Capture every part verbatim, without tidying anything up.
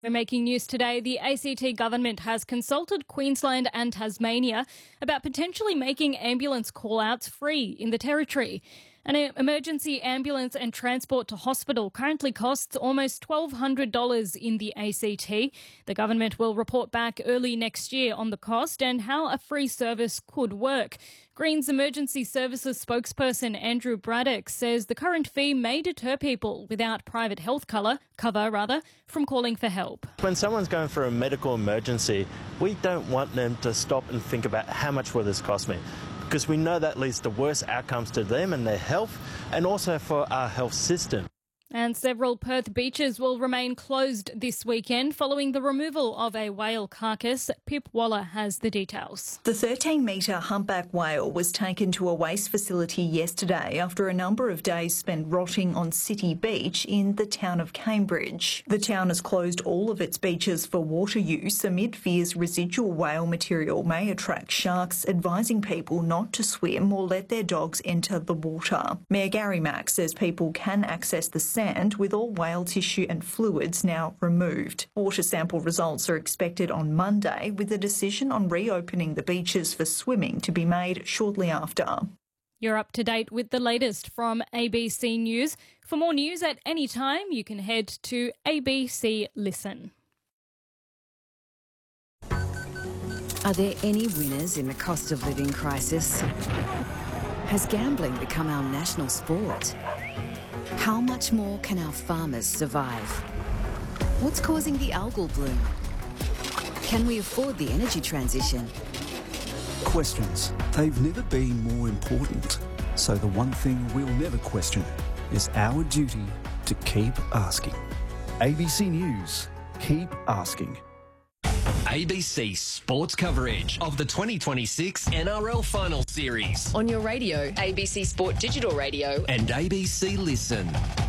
We're making news today. The A C T government has consulted Queensland and Tasmania about potentially making ambulance call-outs free in the territory. An emergency ambulance and transport to hospital currently costs almost twelve hundred dollars in the A C T. The government will report back early next year on the cost and how a free service could work. Greens Emergency Services spokesperson Andrew Braddock says the current fee may deter people without private health cover, cover rather, from calling for help. When someone's going for a medical emergency, we don't want them to stop and think about how much will this cost me, because we know that leads to worse outcomes to them and their health, and also for our health system. And several Perth beaches will remain closed this weekend following the removal of a whale carcass. Pip Waller has the details. The thirteen metre humpback whale was taken to a waste facility yesterday after a number of days spent rotting on City Beach in the town of Cambridge. The town has closed all of its beaches for water use amid fears residual whale material may attract sharks, advising people not to swim or let their dogs enter the water. Mayor Gary Mack says people can access the sand with all whale tissue and fluids now removed. Water sample results are expected on Monday, with a decision on reopening the beaches for swimming to be made shortly after. You're up to date with the latest from A B C News. For more news at any time, you can head to A B C Listen. Are there any winners in the cost of living crisis? Has gambling become our national sport? How much more can our farmers survive? What's causing the algal bloom? Can we afford the energy transition? Questions. They've never been more important. So the one thing we'll never question is our duty to keep asking. A B C News. Keep asking. A B C sports coverage of the twenty twenty-six N R L Final Series. On your radio, A B C Sport Digital Radio. And A B C Listen.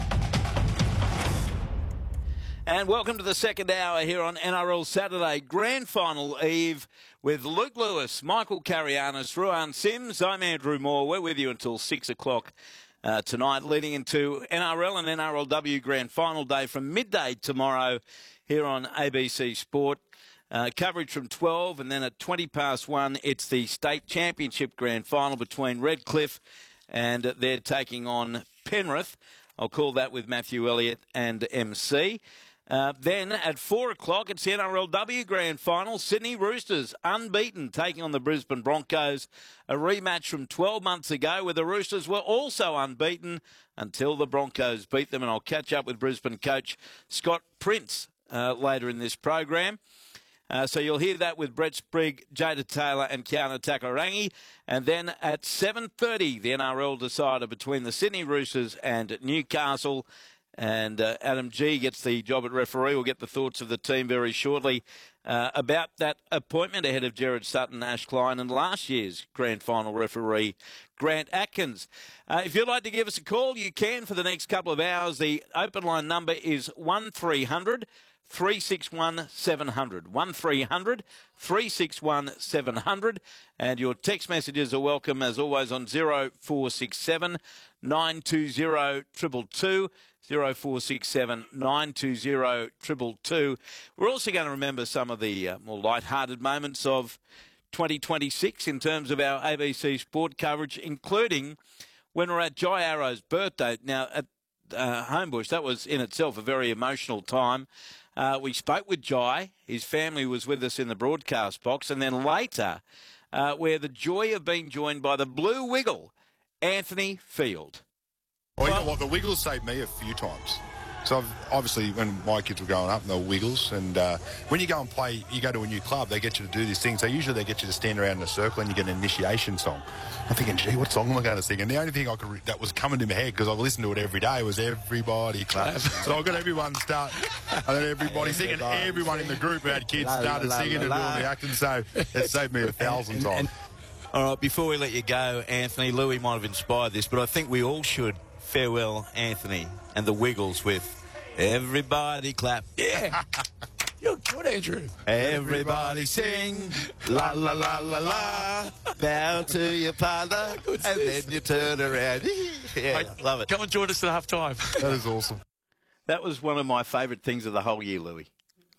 And welcome to the second hour here on N R L Saturday Grand Final Eve with Luke Lewis, Michael Carianis, Ruan Sims. I'm Andrew Moore. We're with you until six o'clock uh, tonight, leading into N R L and N R L W Grand Final Day from midday tomorrow here on A B C Sport. Uh, coverage from twelve, and then at twenty past one, it's the State Championship Grand Final between Redcliffe and uh, they're taking on Penrith. I'll call that with Matthew Elliott and M C. Uh, then at four o'clock, it's the N R L W Grand Final. Sydney Roosters, unbeaten, taking on the Brisbane Broncos. A rematch from twelve months ago where the Roosters were also unbeaten until the Broncos beat them. And I'll catch up with Brisbane coach Scott Prince uh, later in this program. Uh, so you'll hear that with Brett Sprigg, Jada Taylor and Kiana Takarangi. And then at seven thirty, the N R L decider between the Sydney Roosters and Newcastle. And uh, Adam G gets the job at referee. We'll get the thoughts of the team very shortly uh, about that appointment ahead of Jared Sutton, Ash Klein, and last year's grand final referee, Grant Atkins. Uh, if you'd like to give us a call, you can for the next couple of hours. The open line number is one three hundred three six one seven hundred. one three hundred three six one seven hundred. And your text messages are welcome, as always, on zero four six seven nine two zero two two two. zero four six seven nine two zero two two two. We're also going to remember some of the uh, more light-hearted moments of twenty twenty-six in terms of our A B C sport coverage, including when we're at Jai Arrow's birthday. Now, at uh, Homebush, that was in itself a very emotional time. Uh, we spoke with Jai. His family was with us in the broadcast box. And then later, uh, where the joy of being joined by the Blue Wiggle, Anthony Field. Well, you know what? The Wiggles saved me a few times. So I've, obviously, when my kids were growing up, they were Wiggles. And uh, when you go and play, you go to a new club, they get you to do these things. So usually they get you to stand around in a circle and you get an initiation song. I'm thinking, gee, what song am I going to sing? And the only thing I could re- that was coming to my head, because I've listened to it every day, was Everybody Clap. So I got everyone start, and then everybody singing. Everyone in the group who had kids started singing and doing the acting. So it saved me a thousand times. All right, before we let you go, Anthony, Louis might have inspired this, but I think we all should farewell Anthony and the Wiggles with Everybody Clap. Yeah. You're good, Andrew. Everybody sing, la, la, la, la, la, bow to your father, and then you turn around. Yeah, Mate, love it. Come and join us at half time. That is awesome. That was one of my favourite things of the whole year, Louis.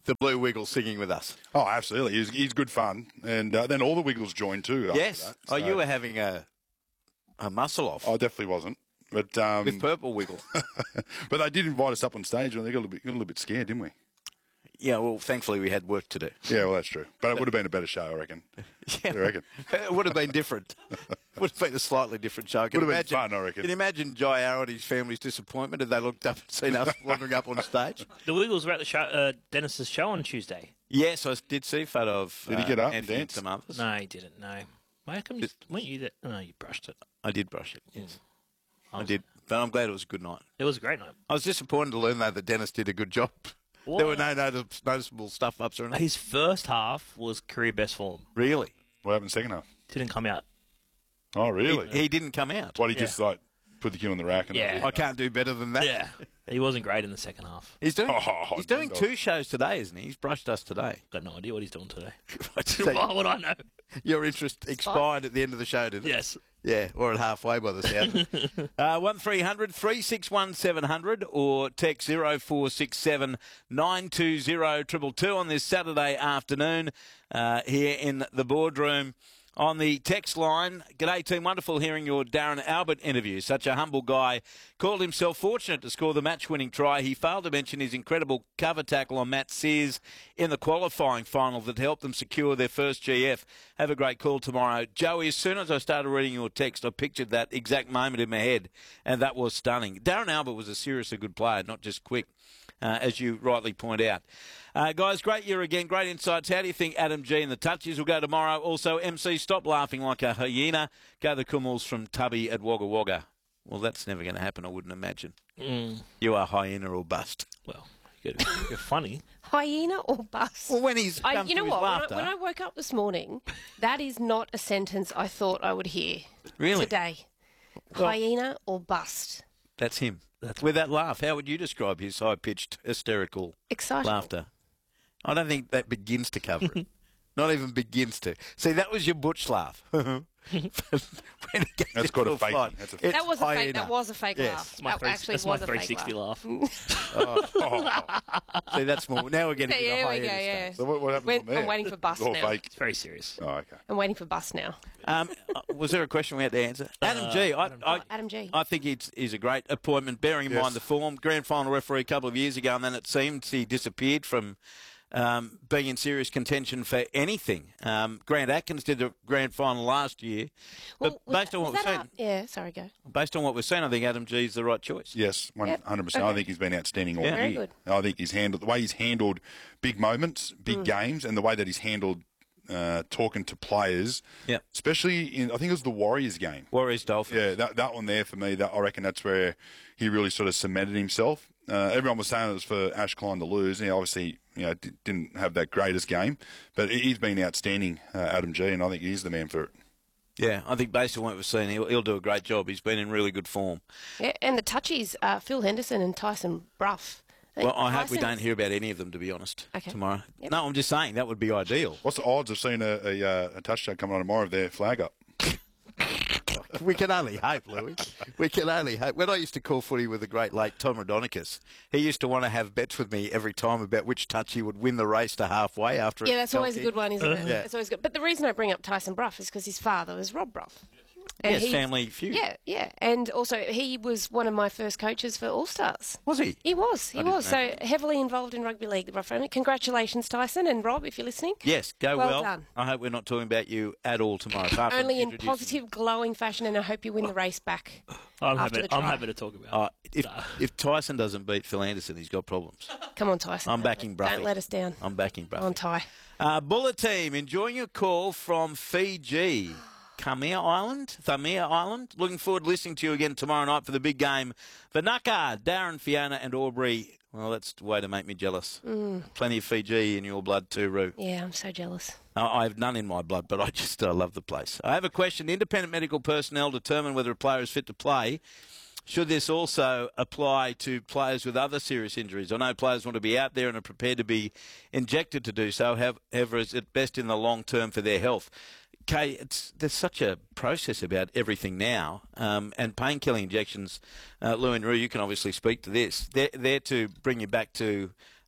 the Blue Wiggle singing with us? Oh, absolutely. He's, he's good fun. And uh, then all the Wiggles joined too. after Yes. that. Oh, So- you were having a a muscle off I definitely wasn't. But um, with Purple Wiggle. but they did invite us up on stage, and they got a little bit, got a little bit scared, didn't we? Yeah, well, thankfully we had work to do. Yeah, well, that's true. But it would have been a better show, I reckon. Yeah, I reckon. It would have been different. would have been a slightly different show. Can Would have been imagine, fun, I reckon. Can you imagine Jai Arrow and his family's disappointment if they looked up and seen us wandering up on stage? The Wiggles were at the show, uh, Dennis's show on Tuesday. Yes, I did see a photo of Did he uh, get up and Anthony dance? some others. No, he didn't. No. Why come you, weren't you there? No, you brushed it. I did brush it, yes. I I was- did. But I'm glad it was a good night. It was a great night. I was disappointed to learn, though, that Dennis did a good job. What? There were no notice- noticeable stuff-ups or anything. His first half was career best form. Really? What happened second half? Didn't come out. Oh, really? He, he didn't come out. What, he Yeah. just, like, put the kid on the rack? And Yeah. I can't do better than that. Yeah. He wasn't great in the second half. He's doing, Oh, he's doing dog. two shows today, isn't he? He's brushed us today. Got no idea what he's doing today. So Why would I know? your interest expired at the end of the show, did it? Yes. Yeah, or at halfway by the sound. uh, one three hundred three six one seven hundred or text zero four six seven nine two zero two two two on this Saturday afternoon uh, here in the boardroom. On the text line, g'day team, wonderful hearing your Darren Albert interview. Such a humble guy. Called himself fortunate to score the match-winning try. He failed to mention his incredible cover tackle on Matt Sears in the qualifying final that helped them secure their first G F. Have a great call tomorrow. Joey, as soon as I started reading your text, I pictured that exact moment in my head, and that was stunning. Darren Albert was a seriously good player, not just quick, uh, as you rightly point out. Uh, guys, great year again, great insights. How do you think Adam G and the Touchies will go tomorrow? Also, M C, stop laughing like a hyena. Go the Kummels from Tubby at Wagga Wagga. Well, that's never going to happen, I wouldn't imagine. Mm. You are hyena or bust. Well, you're, you're funny. Hyena or bust? Well, when he's I, come you know through what? his When I, laughter. when I woke up this morning, that is not a sentence I thought I would hear Really? today. Well- Hyena or bust? That's him. With that laugh, how would you describe his high-pitched, hysterical Exciting. laughter? I don't think that begins to cover it. Not even begins to. See, that was your butch laugh. When it goes That's called a into fake. flight, That's a it's That was a fake. hyena. That was a fake Yes. laugh. That's my, That three, actually that's was my a three fake sixty laugh. laugh. Oh, oh. See, that's more. Now we're getting to the Yeah, we hyena go. Yeah. stage. So what, what happened When- from there? I'm waiting for bust All now. fake. It's very serious. Oh, okay. I'm waiting for bust now. Um, uh, was there a question we had to answer? Adam G. I, I, Adam G. I think he's, he's a great appointment, bearing in Yes. mind the form. Grand final referee a couple of years ago, and then it seemed he disappeared from um, being in serious contention for anything. Um, Grant Atkins did the grand final last year. Well, but based was on what that we've our- seen, yeah. Sorry, go. based on what we've seen, I think Adam G is the right choice. Yes, one hundred percent. Yep. I think he's been outstanding all Yeah. Very year. good. I think he's handled the way he's handled big moments, big Mm. games, and the way that he's handled uh, talking to players. Yeah. Especially in, I think it was the Warriors game. Warriors Dolphins. Yeah, that that one there for me. That I reckon that's where he really sort of cemented himself. Uh, everyone was saying it was for Ash Klein to lose. He obviously, you know, d- didn't have that greatest game, but he's been outstanding, uh, Adam G, and I think he's the man for it. Yeah, I think based on what we've seen, he'll, he'll do a great job. He's been in really good form. Yeah, and the touchies, uh, Phil Henderson and Tyson Brough. think Well, I hope we Tyson's- don't hear about any of them, to be honest, Okay. tomorrow. Yep. No, I'm just saying that would be ideal. What's the odds of seeing a, a, uh, a touchdown coming on tomorrow of their flag up? We can only hope, Louis. We can only hope. When I used to call footy with the great late Tom Rodonicus, he used to want to have bets with me every time about which touch he would win the race to halfway after. Yeah, that's always a good one, isn't it? Yeah. That's always good. But the reason I bring up Tyson Brough is because his father was Rob Brough. Yes, he- family feud. Yeah, yeah. And also, he was one of my first coaches for All Stars. Was he? He was, he I didn't was. know. So heavily involved in rugby league, the Brough family. Congratulations, Tyson and Rob, if you're listening. Yes, go Well well. done. I hope we're not talking about you at all tomorrow. apart from Only in introducing- positive, glowing fashion, and I hope you win the race back. I'm after happy, the I'm try. happy to talk about Uh, if, if Tyson doesn't beat Phil Anderson, he's got problems. Come on, Tyson. I'm backing Bruffy. Don't let us down. I'm backing Bruffy. On Ty. Uh, Bullet team enjoying a call from Fiji. Kamea Island, Thamea Island. Looking forward to listening to you again tomorrow night for the big game. Vanaka, Darren, Fiona and Aubrey. Well, that's the way to make me jealous. Mm. Plenty of Fiji in your blood too, Roo. Yeah, I'm so jealous. Uh, I have none in my blood, but I just uh, love the place. I have a question. Independent medical personnel determine whether a player is fit to play. Should this also apply to players with other serious injuries? I know players want to be out there and are prepared to be injected to do so. However, is it best in the long term for their health? Kay, it's, there's such a process about everything now, um, and painkilling injections, uh, Lou and Roo, you can obviously speak to this. They're there to bring you back to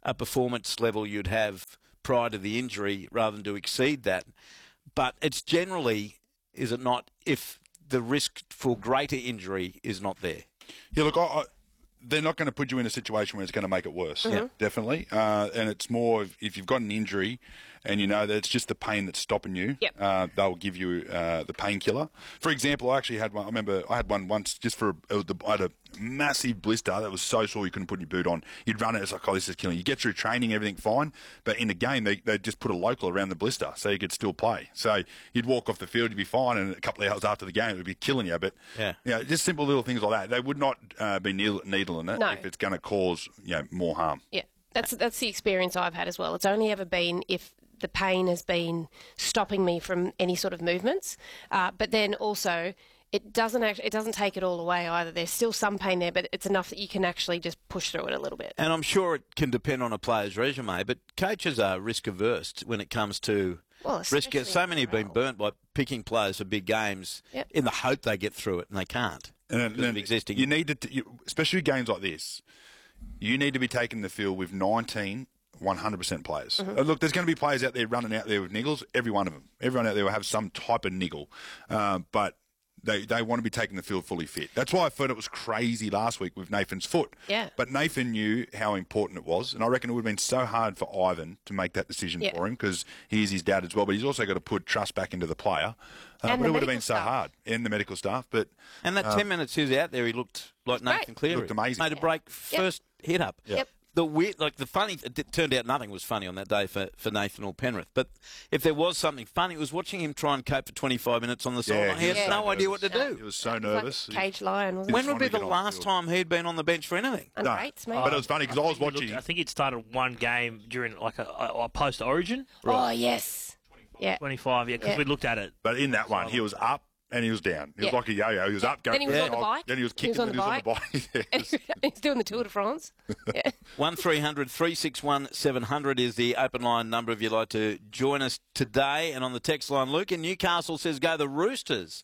a performance level you'd have prior to the injury rather than to exceed that. But it's generally, is it not, if the risk for greater injury is not there? Yeah, look, I, I, they're not going to put you in a situation where it's going to make it worse, Mm-hmm. definitely. Uh, and it's more if, if you've got an injury and you know that it's just the pain that's stopping you, Yep. uh, they'll give you uh, the painkiller. For example, I actually had one, I remember I had one once just for, it was the, I had a massive blister that was so sore you couldn't put your boot on. You'd run it, it's like, oh, this is killing you. You get through training, everything fine, but in the game, they they just put a local around the blister so you could still play. So you'd walk off the field, you'd be fine, and a couple of hours after the game, it would be killing you. But, Yeah. you know, just simple little things like that. They would not uh, be needle, needling it No. if it's going to cause, you know, more harm. Yeah, that's that's the experience I've had as well. It's only ever been if the pain has been stopping me from any sort of movements, uh, but then also it doesn't act, it doesn't take it all away either. There's still some pain there, but it's enough that you can actually just push through it a little bit. And I'm sure it can depend on a player's resume, but coaches are risk averse when it comes to Well, risk. especially So many have been burnt by picking players for big games Yep. in the hope they get through it, and they can't. And because then of existing. You need to, t- you, especially games like this, you need to be taking the field with nineteen one hundred percent players. Mm-hmm. Uh, look, there's going to be players out there running out there with niggles. Every one of them. Everyone out there will have some type of niggle. Uh, but they, they want to be taking the field fully fit. That's why I thought it was crazy last week with Nathan's foot. Yeah. But Nathan knew how important it was, and I reckon it would have been so hard for Ivan to make that decision Yeah. for him because he is his dad as well, but he's also got to put trust back into the player. Uh, And but the it would have medical been so staff. hard. And the medical staff. But And that uh, ten minutes he was out there, he looked like great. Nathan Cleary. Looked amazing. Made a break first hit up. Yep. The weird, like the funny, it did- turned out nothing was funny on that day for, for Nathan or Penrith. But if there was something funny, it was watching him try and cope for twenty-five minutes on the Yeah, sideline. He had he was no so idea what to nervous. do. He was so It was nervous. like caged lion, wasn't When it? would be trying to the get on last field. time he'd been on the bench for anything? And No. rates, maybe. But it was funny because I was think we watching. looked- I think it started one game during like a, a, a post Origin. Oh, yes. Yeah. twenty-five, yeah, because Yeah. we looked at it. But in that one, he was up and he was down. He was Yeah. like a yo-yo. He was up, going Then he was for on the jog, bike. Then he was He was kicking. on then the he was on the bike. Yeah, And he's doing the Tour de France. Yeah. one three hundred three six one seven hundred is the open line number if you'd like to join us today. And on the text line, Luke in Newcastle says, go the Roosters.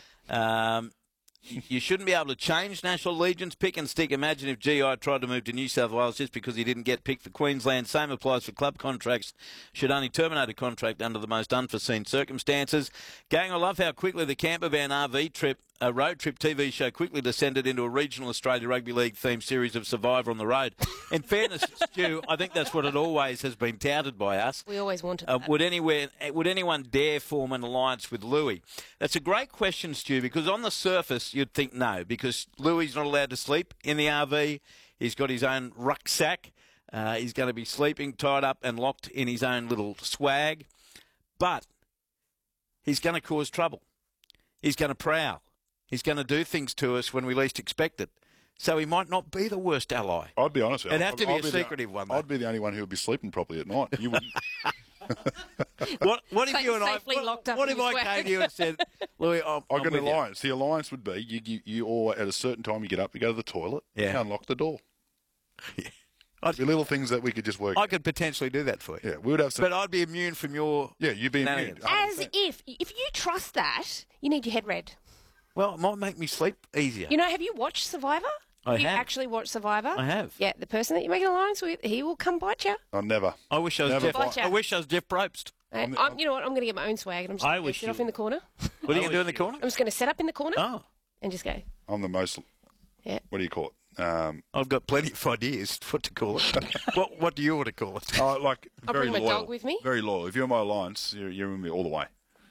Um, you shouldn't be able to change National Legion's pick and stick. Imagine if G I tried to move to New South Wales just because he didn't get picked for Queensland. Same applies for club contracts. Should only terminate a contract under the most unforeseen circumstances. Gang, I love how quickly the campervan R V trip, a road trip T V show, quickly descended into a regional Australia Rugby League themed series of Survivor on the road. In fairness, Stu, I think that's what it always has been touted by us. We always wanted Uh, that. would anywhere would anyone dare form an alliance with Louis? That's a great question, Stu, because on the surface you'd think no, because Louis not allowed to sleep in the R V. He's got his own rucksack. Uh, he's going to be sleeping tied up and locked in his own little swag. But he's going to cause trouble. He's going to prowl. He's going to do things to us when we least expect it. So he might not be the worst ally. I'd be honest with you. It'd have I'd- to be I'd a the- secretive one, though. I'd be the only one who would be sleeping properly at night. You wouldn't. What, what if So you and I? safely locked up What in if I your came swag. to you and said, "Louis, I'm, I I'm got an with you." alliance. The alliance would be you, you, you all at a certain time you get up, you go to the toilet, Yeah. you unlock the door. I'd- The little things that we could just work. I could potentially do that for you. yeah, we would have some. But I'd be immune from your. yeah, you'd be immune. shenanigans. As if, if you trust that, you need your head read. Well, it might make me sleep easier. You know, have you watched Survivor? I you have. actually watched Survivor? I have. Yeah, the person that you make an alliance with, he will come bite you. I never. I wish I was Never Jeff. Gotcha. I wish I was Jeff Probst. I'm, I'm, you know what? I'm going to get my own swag and I'm just I going to wish sit you off in the corner. What are you I going to do in the wish corner? I'm just going to set up in the corner Oh, and just go. I'm the most. Yeah. What do you call it? Um, I've got plenty of ideas what to call it. what What do you want to call it? oh, like I'll very bring my loyal. dog with me. Very loyal. If you're my alliance, you're, you're with me all the way.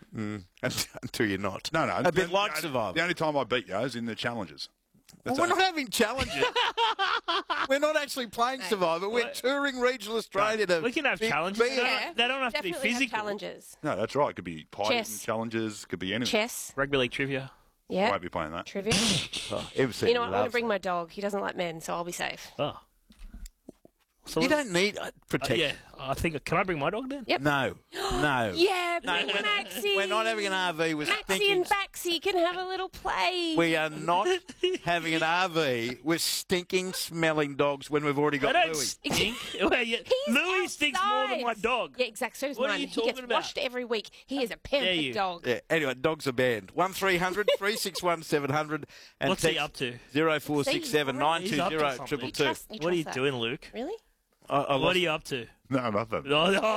Until you're not. No, no. A bit the- like the- Survivor. The only time I beat you is in the challenges. Well, we're not having challenges. We're not actually playing Survivor. We're touring regional Australia to. We can have be- challenges. be- They don't- Yeah, they don't have to be definitely have physical. challenges. No, that's right. It could be pie Chess. eating challenges. It could be anything. Chess. Rugby league trivia. I Yeah. won't be playing that. Trivia. Oh, M C You know what? I'm going to loves bring it. my dog. He doesn't like men, so I'll be safe. Oh. So You let's- don't need uh, uh, protection. yeah, I think. Can I bring my dog then? Yep. No, no. Yeah, No, bring we're, Maxie. we're not having an R V with Maxie stinking. and Baxie can have a little play. We are not having an R V with stinking, smelling dogs when we've already They got don't Louis. stink. Well, yeah, He's Louis stinks more than my outside. dog. Yeah, exactly. So does What are mine. you He talking gets about? washed every week. He is a Dare pampered you. dog. Yeah. Anyway, dogs are banned. One three hundred three six one seven hundred and What's he text up to? zero four six seven nine two He's up to zero something. triple You two. trust, you What are you trust that. doing, Luke? Really? I, I what lost... are you up to? No, nothing. Oh, no.